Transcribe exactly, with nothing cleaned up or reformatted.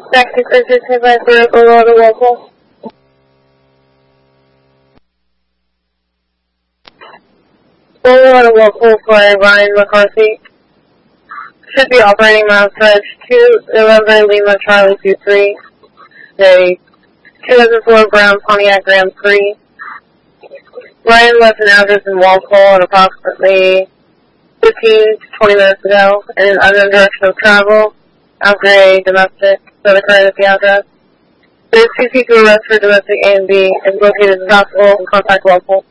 Taxi Cruiser two five zero, Colorado Walpole. Colorado Walpole for Ryan McCarthy. Should be operating miles fudge two eleven Lima Charlie two three. A two thousand four Brown Pontiac Grand Prix. Ryan left an address in Walpole at approximately fifteen to twenty minutes ago in an unknown direction of travel after a domestic that occurred at the address. There is two people arrested for domestic A and B and located as possible and contact Walpole.